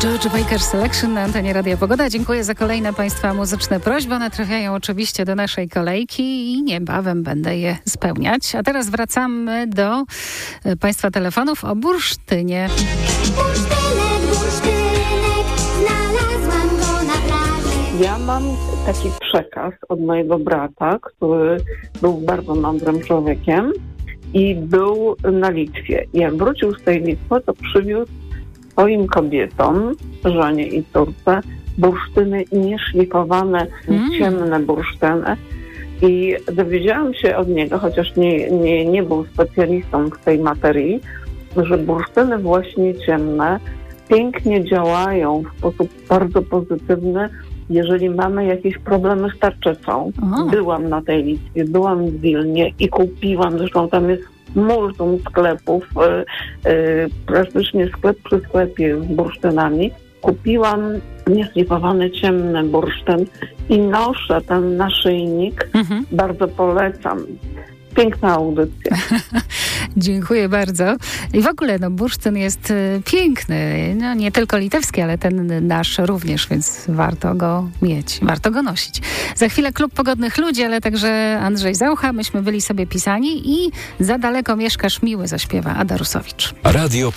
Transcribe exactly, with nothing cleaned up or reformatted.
George Baker Selection na antenie Radia Pogoda. Dziękuję za kolejne Państwa muzyczne prośby. One trafiają oczywiście do naszej kolejki i niebawem będę je spełniać. A teraz wracamy do Państwa telefonów o bursztynie. Bursztynek, bursztynek, znalazłam go na plaży. Ja mam taki przekaz od mojego brata, który był bardzo mądrym człowiekiem i był na Litwie. Jak wrócił z tej Litwy, to przywiózł swoim kobietom, żonie i córce, bursztyny nieszlifowane, mm. ciemne bursztyny. I dowiedziałam się od niego, chociaż nie, nie, nie był specjalistą w tej materii, że bursztyny właśnie ciemne pięknie działają w sposób bardzo pozytywny, jeżeli mamy jakieś problemy z tarczycą. Aha. Byłam na tej Litwie, byłam w Wilnie i kupiłam, zresztą tam jest multum sklepów, yy, yy, praktycznie sklep przy sklepie z bursztynami. Kupiłam nieszlifowany ciemny bursztyn i noszę ten naszyjnik. Mhm. Bardzo polecam. Piękna audycja. Dziękuję bardzo. I w ogóle no, bursztyn jest y, piękny. No, nie tylko litewski, ale ten nasz również, więc warto go mieć, warto go nosić. Za chwilę Klub Pogodnych Ludzi, ale także Andrzej Zaucha. Myśmy byli sobie pisani i Za daleko mieszkasz miły zaśpiewa Ada Rusowicz. Radio